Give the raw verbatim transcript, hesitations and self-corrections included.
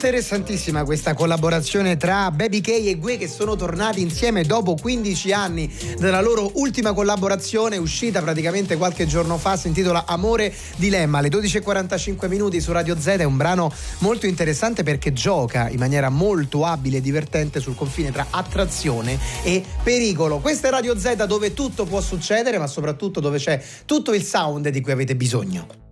Interessantissima questa collaborazione tra Baby K e Guè, che sono tornati insieme dopo quindici anni dalla loro ultima collaborazione uscita praticamente qualche giorno fa. Si intitola Amore Dilemma. Alle dodici e quarantacinque minuti su Radio Z. È un brano molto interessante perché gioca in maniera molto abile e divertente sul confine tra attrazione e pericolo. Questa è Radio Z, dove tutto può succedere, ma soprattutto dove c'è tutto il sound di cui avete bisogno.